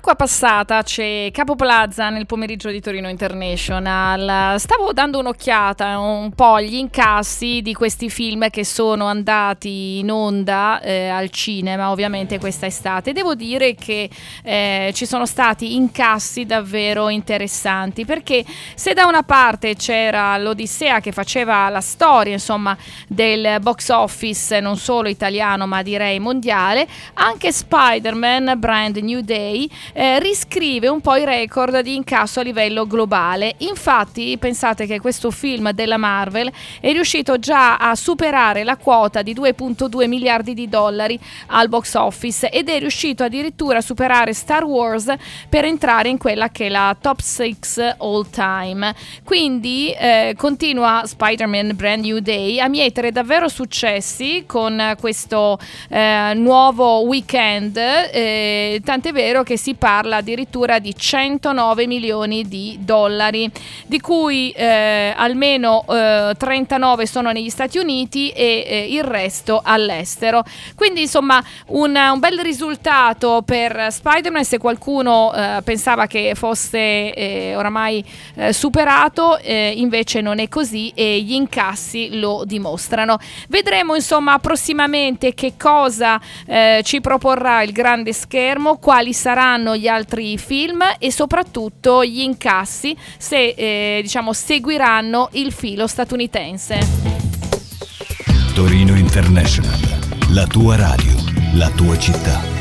Acqua passata, c'è Capo Plaza nel pomeriggio di Torino International. Stavo dando un'occhiata un po' agli incassi di questi film che sono andati in onda al cinema, ovviamente questa estate. Devo dire che ci sono stati incassi davvero interessanti, perché se da una parte c'era l'Odissea che faceva la storia, insomma, del box office non solo italiano ma direi mondiale, anche Spider-Man Brand New Day riscrive un po' i record di incasso a livello globale. Infatti pensate che questo film della Marvel è riuscito già a superare la quota di 2,2 miliardi di dollari al box office ed è riuscito addirittura a superare Star Wars per entrare in quella che è la top 6 all time. Quindi continua Spider-Man Brand New Day a mietere davvero successi con questo nuovo weekend, tant'è vero che si parla addirittura di 109 milioni di dollari, di cui almeno 39 sono negli Stati Uniti e il resto all'estero. Quindi insomma un bel risultato per Spider-Man, se qualcuno pensava che fosse oramai superato, invece non è così e gli incassi lo dimostrano. Vedremo insomma prossimamente che cosa ci proporrà il grande schermo, quali saranno gli altri film e soprattutto gli incassi, se diciamo seguiranno il filo statunitense. Torino International, la tua radio, la tua città.